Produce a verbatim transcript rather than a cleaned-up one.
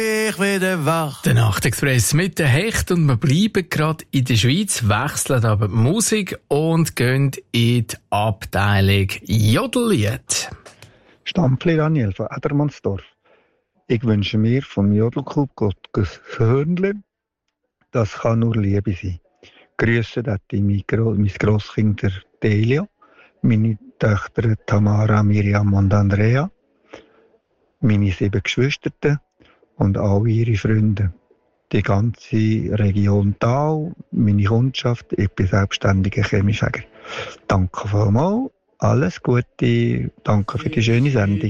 Ich werde wach. Der Nachtexpress mit der Hecht und wir bleiben gerade in der Schweiz, wechseln aber die Musik und gehen in die Abteilung Jodellied. Stampfli Daniel von Edermannsdorf. Ich wünsche mir vom Jodelclub Gottes Hörnle, das kann nur Liebe sein. Grüße dort mein, Gro- mein Grosskind der Delia, meine Töchter Tamara, Miriam und Andrea, meine sieben Geschwister und alle ihre Freunde. Die ganze Region Thal, meine Kundschaft, ich bin selbstständiger Chemiefäger. Danke vielmals, alles Gute, danke für die schöne Sendung.